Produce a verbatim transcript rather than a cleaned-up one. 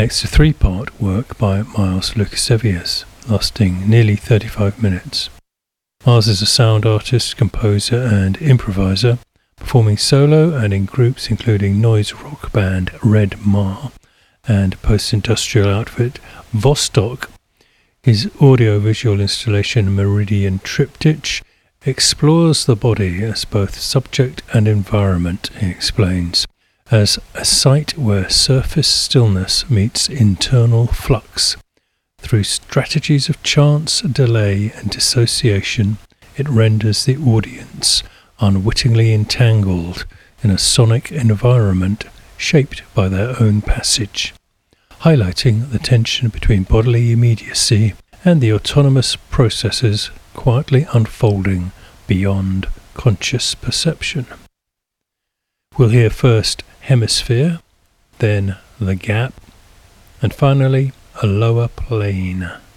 Next, a three-part work by Miles Lukasevias, lasting nearly thirty-five minutes. Miles is a sound artist, composer and improviser, performing solo and in groups including noise rock band Red Ma and post-industrial outfit Vostok. His audio-visual installation Meridian Triptych explores the body as both subject and environment, he explains, as a site where surface stillness meets internal flux. Through strategies of chance, delay and dissociation, it renders the audience unwittingly entangled in a sonic environment shaped by their own passage, highlighting the tension between bodily immediacy and the autonomous processes quietly unfolding beyond conscious perception. We'll hear first Hemisphere, then The Gap, and finally A Lower Plane.